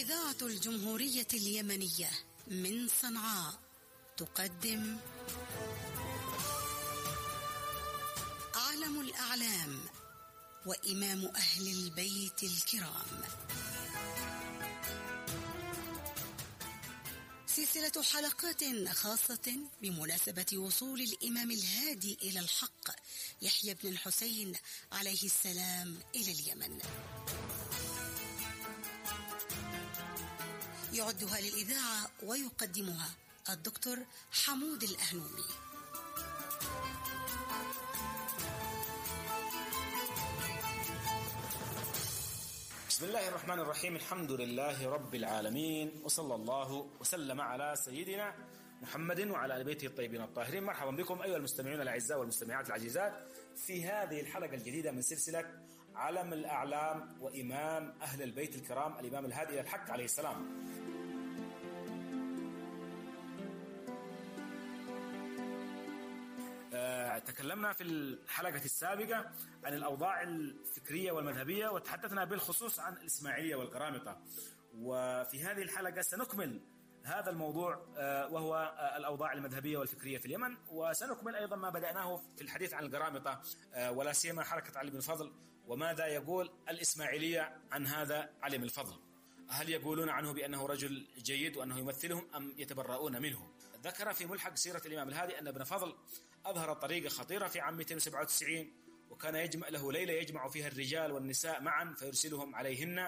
الإذاعة الجمهورية اليمنية من صنعاء تقدم عالم الأعلام وإمام أهل البيت الكرام، سلسلة حلقات خاصة بمناسبة وصول الإمام الهادي إلى الحق يحيى بن الحسين عليه السلام إلى اليمن. يعدها للإذاعة ويقدمها الدكتور حمود الأهنومي. بسم الله الرحمن الرحيم. الحمد لله رب العالمين، وصلى الله وسلم على سيدنا محمد وعلى آل بيته الطيبين الطاهرين. مرحبا بكم أيها المستمعون الأعزاء والمستمعات العزيزات في هذه الحلقة الجديدة من سلسلة عالم الأعلام وإمام أهل البيت الكرام الإمام الهادي إلى الحق عليه السلام. تكلمنا في الحلقة السابقة عن الأوضاع الفكرية والمذهبية، وتحدثنا بالخصوص عن الإسماعيلية والقرامطة، وفي هذه الحلقة سنكمل هذا الموضوع وهو الأوضاع المذهبية والفكرية في اليمن، وسنكمل أيضا ما بدأناه في الحديث عن القرامطة ولا سيما حركة علي بن الفضل، وماذا يقول الإسماعيلية عن هذا علي بن الفضل. هل يقولون عنه بأنه رجل جيد وأنه يمثلهم أم يتبرؤون منه؟ ذكر في ملحق سيرة الإمام الهادي أن ابن فضل أظهر طريقة خطيرة في عام 297، وكان يجمع له ليلة يجمع فيها الرجال والنساء معا فيرسلهم عليهن،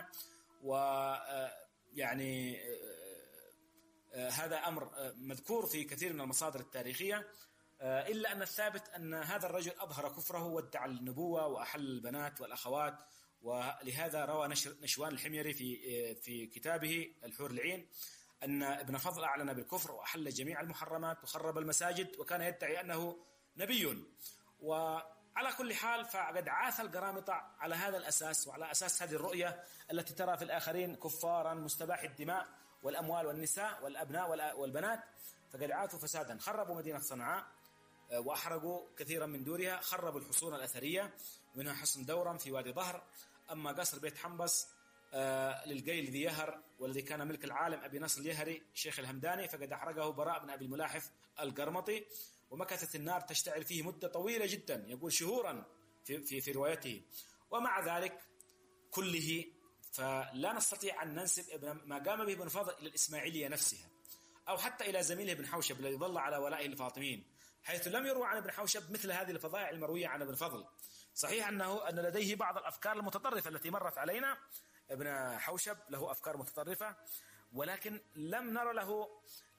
ويعني هذا أمر مذكور في كثير من المصادر التاريخية، إلا أن الثابت أن هذا الرجل أظهر كفره وادعى النبوة وأحل البنات والأخوات. ولهذا روى نشوان الحميري في كتابه الحور العين أن ابن فضل أعلن بالكفر وأحل جميع المحرمات وخرب المساجد، وكان يدعي أنه نبي. وعلى كل حال فقد عاث القرامطة على هذا الأساس، وعلى أساس هذه الرؤية التي ترى في الآخرين كفارا مستباح الدماء والأموال والنساء والأبناء والبنات، فقد عاثوا فسادا. خربوا مدينة صنعاء وأحرقوا كثيرا من دورها، خربوا الحصون الأثرية منها حصن دورم في وادي ظهر. أما قصر بيت حنبس للقيل ذي يهر والذي كان ملك العالم أبي نصر اليهري شيخ الهمداني، فقد أحرقه براء بن أبي الملاحف القرمطي، ومكثت النار تشتعل فيه مدة طويلة جدا، يقول شهورا في روايته. ومع ذلك كله فلا نستطيع أن ننسب ما قام به ابن فضل إلى الإسماعيلية نفسها، أو حتى إلى زميله ابن حوشب الذي ظل على ولائه الفاطميين، حيث لم يروى عن ابن حوشب مثل هذه الفضائع المروية عن ابن فضل. صحيح أن لديه بعض الأفكار المتطرفة التي مرت علينا، ابن حوشب له أفكار متطرفة، ولكن لم نرى له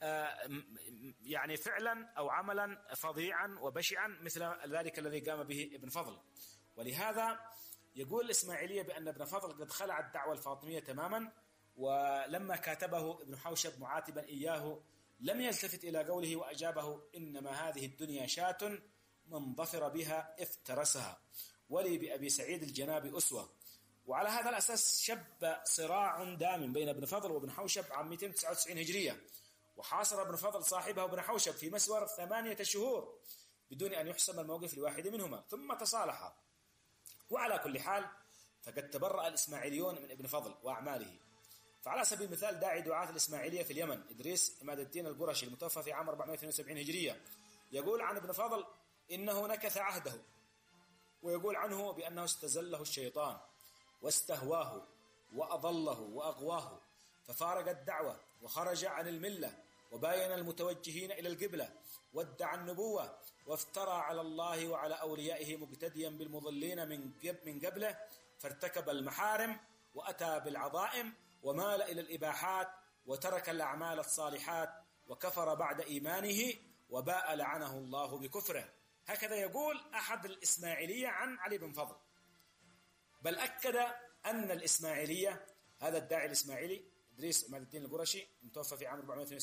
يعني فعلا أو عملا فظيعا وبشعا مثل ذلك الذي قام به ابن فضل. ولهذا يقول الإسماعيلية بأن ابن فضل قد خلع الدعوة الفاطمية تماما، ولما كاتبه ابن حوشب معاتبا إياه لم يلتفت إلى قوله وأجابه إنما هذه الدنيا شاة من ظفر بها افترسها، ولي بأبي سعيد الجناب أسوة. وعلى هذا الأساس شب صراع دام بين ابن فضل وابن حوشب عام 299 هجرية، وحاصر ابن فضل صاحبه ابن حوشب في مسور 8 شهور بدون أن يحسم الموقف لواحد منهما، ثم تصالحا. وعلى كل حال فقد تبرأ الإسماعيليون من ابن فضل وأعماله. فعلى سبيل المثال داعي دعاة الإسماعيلية في اليمن إدريس عماد الدين القرشي المتوفى في عام 472 هجرية يقول عن ابن فضل إنه نكث عهده، ويقول عنه بأنه استزله الشيطان واستهواه وأضله وأغواه، ففارق الدعوة وخرج عن الملة وباين المتوجهين إلى القبلة، وادعى النبوة وافترى على الله وعلى أوليائه مقتديا بالمضلين من قبله، فارتكب المحارم وأتى بالعظائم ومال إلى الإباحات وترك الأعمال الصالحات وكفر بعد إيمانه وباء لعنه الله بكفره. هكذا يقول أحد الإسماعيلية عن علي بن فضل. بل أكد أن الإسماعيلية، هذا الداعي الإسماعيلي إدريس عماد الدين القرشي متوفى في عام 472